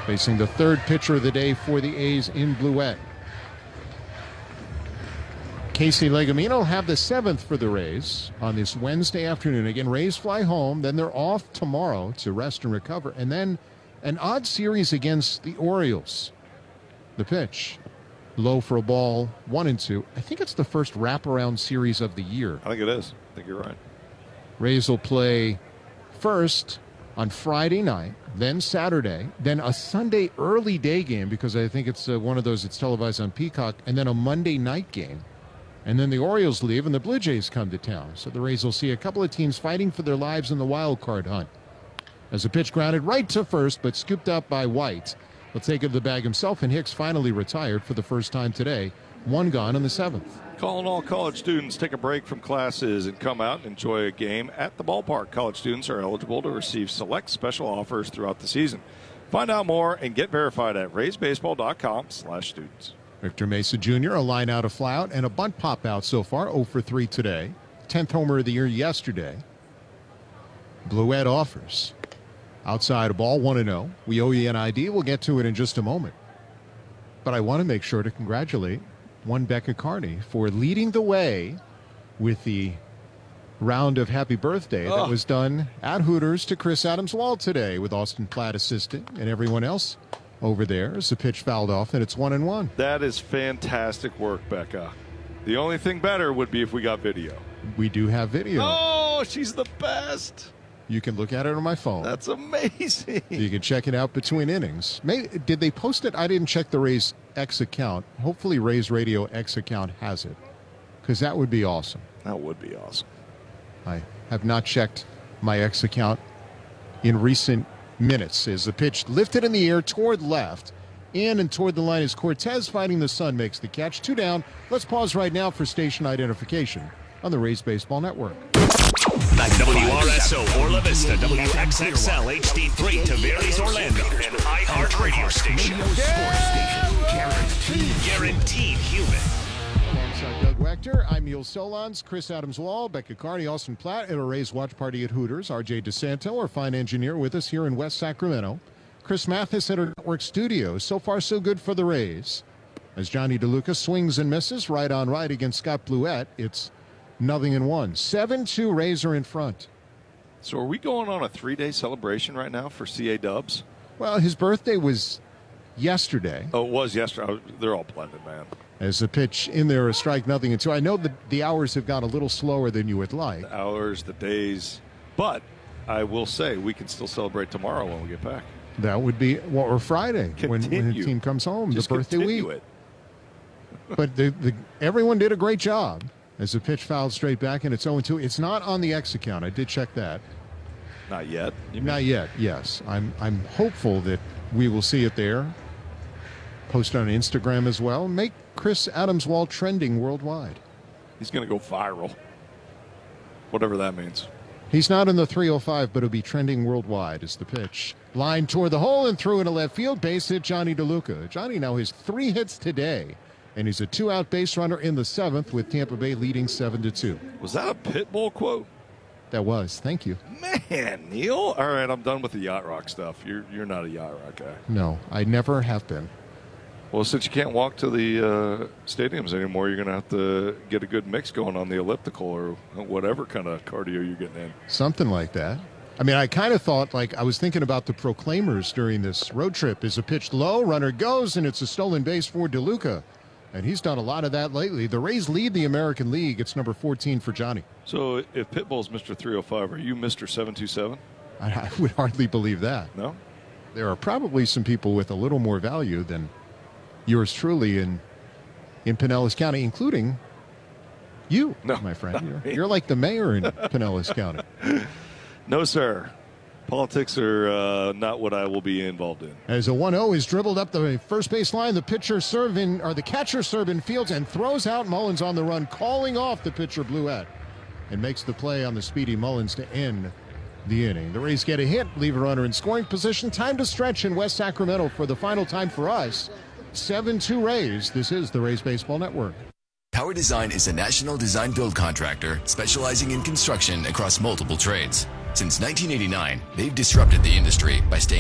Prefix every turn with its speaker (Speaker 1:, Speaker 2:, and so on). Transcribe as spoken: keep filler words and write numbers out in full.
Speaker 1: facing the third pitcher of the day for the A's in Bluette. Casey Legumino will have the seventh for the Rays on this Wednesday afternoon. Again, Rays fly home, then they're off tomorrow to rest and recover, and then an odd series against the Orioles. The pitch, low for a ball, one and two. I think it's the first wraparound series of the year.
Speaker 2: I think it is. I think you're right.
Speaker 1: Rays will play first on Friday night, then Saturday, then a Sunday early day game because I think it's uh, one of those that's televised on Peacock, and then a Monday night game. And then the Orioles leave and the Blue Jays come to town. So the Rays will see a couple of teams fighting for their lives in the wild card hunt. As a pitch grounded right to first, but scooped up by White. He'll take it to the bag himself, and Hicks finally retired for the first time today. One gone in the seventh.
Speaker 2: Calling all college students, take a break from classes and come out and enjoy a game at the ballpark. College students are eligible to receive select special offers throughout the season. Find out more and get verified at raysbaseball.com slash students.
Speaker 1: Victor Mesa Junior, a line out, a fly out, and a bunt pop out so far. oh for three today. tenth homer of the year yesterday. Bluette offers. Outside a ball, one and oh. We owe you an I D. We'll get to it in just a moment. But I want to make sure to congratulate one Becca Carney for leading the way with the round of happy birthday oh. that was done at Hooters to Chris Adams-Wall today with Austin Platt assisting and everyone else over there as the pitch fouled off, and it's one and one.
Speaker 2: That is fantastic work, Becca. The only thing better would be if we got video.
Speaker 1: We do have video.
Speaker 2: Oh, she's the best.
Speaker 1: You can look at it on my phone.
Speaker 2: That's amazing.
Speaker 1: You can check it out between innings. May, did they post it? I didn't check the Rays X account. Hopefully Rays Radio X account has it, because that would be awesome.
Speaker 2: That would be awesome.
Speaker 1: I have not checked my X account in recent minutes. As the pitch lifted in the air toward left, in and toward the line is Cortez fighting the sun, makes the catch. Two down. Let's pause right now for station identification on the Rays Baseball Network.
Speaker 3: W R S O Orla Vista, W X X L H D three, Tavares Orlando, and iHeart Radio Station. Guaranteed, guaranteed human.
Speaker 1: Alongside Doug Wechter, I'm Neil Solondz, Chris Adams-Wall, Becca Carney, Austin Platt, at a Rays watch party at Hooters. R J DeSanto, our fine engineer, with us here in West Sacramento. Chris Mathis at our network studios. So far, so good for the Rays. As Johnny DeLuca swings and misses right on right against Scott Bluette, it's nothing in one. seven two Rays are in front.
Speaker 2: So are we going on a three-day celebration right now for C A Dubs?
Speaker 1: Well, his birthday was yesterday.
Speaker 2: Oh, it was yesterday. They're all blended, man.
Speaker 1: As the pitch in there, a strike, nothing in two. I know that the hours have gone a little slower than you would like.
Speaker 2: The hours, the days. But I will say we can still celebrate tomorrow when we get back.
Speaker 1: That would be, well, or Friday when, when the team comes home,
Speaker 2: Just
Speaker 1: the birthday week.
Speaker 2: It.
Speaker 1: But the, the, everyone did a great job. As the pitch fouled straight back, and it's oh and two. It's not on the X account. I did check that.
Speaker 2: Not yet? You
Speaker 1: Not
Speaker 2: mean?
Speaker 1: yet, yes. I'm I'm hopeful that we will see it there. Post on Instagram as well. Make Chris Adams-Wall trending worldwide.
Speaker 2: He's going to go viral. Whatever that means.
Speaker 1: He's not in the three oh five, but he'll be trending worldwide as the pitch. Line toward the hole and through into left field. Base hit Johnny DeLuca. Johnny now has three hits today. And he's a two-out base runner in the seventh with Tampa Bay leading seven to two.
Speaker 2: Was that a Pitbull quote?
Speaker 1: That was. Thank you.
Speaker 2: Man, Neil. All right, I'm done with the yacht rock stuff. You're you're not a yacht rock guy.
Speaker 1: No, I never have been.
Speaker 2: Well, since you can't walk to the uh, stadiums anymore, you're going to have to get a good mix going on the elliptical or whatever kind of cardio you're getting in.
Speaker 1: Something like that. I mean, I kind of thought, like, I was thinking about the Proclaimers during this road trip. Is a pitch low, runner goes, and it's a stolen base for DeLuca. And he's done a lot of that lately. The Rays lead the American League. It's number fourteen for Johnny.
Speaker 2: So if Pitbull's Mister three oh five, are you Mister seven two seven?
Speaker 1: I, I would hardly believe that.
Speaker 2: No?
Speaker 1: There are probably some people with a little more value than yours truly in in Pinellas County, including you,
Speaker 2: no,
Speaker 1: my friend. You're, you're like the mayor in Pinellas County.
Speaker 2: No, sir. Politics are uh, not what I will be involved in.
Speaker 1: As a one oh is dribbled up the first base line, the pitcher serve in, or the catcher serve in fields and throws out Mullins on the run, calling off the pitcher Bluette, and makes the play on the speedy Mullins to end the inning. The Rays get a hit, leave a runner in scoring position. Time to stretch in West Sacramento for the final time for us. seven two Rays. This is the Rays Baseball Network.
Speaker 4: Power Design is a national design build contractor specializing in construction across multiple trades. Since nineteen eighty-nine, they've disrupted the industry by staying